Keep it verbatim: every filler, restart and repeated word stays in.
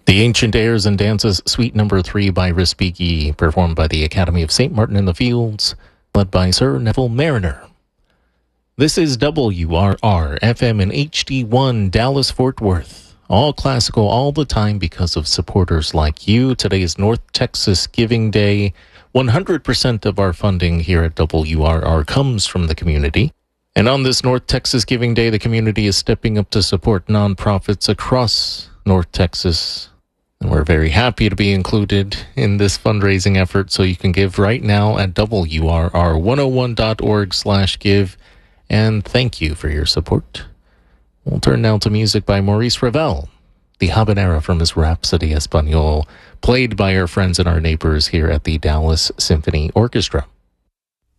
The Ancient Airs and Dances, Suite Number three by Respighi, performed by the Academy of Saint Martin in the Fields, led by Sir Neville Mariner. This is W R R F M in H D one, Dallas-Fort Worth. All classical all the time because of supporters like you. Today is North Texas Giving Day. one hundred percent of our funding here at W R R comes from the community. And on this North Texas Giving Day, the community is stepping up to support nonprofits across North Texas. And we're very happy to be included in this fundraising effort, so you can give right now at W R R one oh one dot org slash give. And thank you for your support. We'll turn now to music by Maurice Ravel, the habanera from his Rhapsody Espanol, played by our friends and our neighbors here at the Dallas Symphony Orchestra.